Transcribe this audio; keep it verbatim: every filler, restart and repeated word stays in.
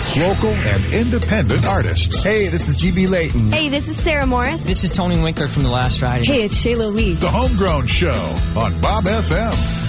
local, and independent artists. Hey, this is G B Layton. Hey, this is Sarah Morris. This is Tony Winkler from The Last Friday. Hey, it's Shayla Lee. The Homegrown Show on Bob F M.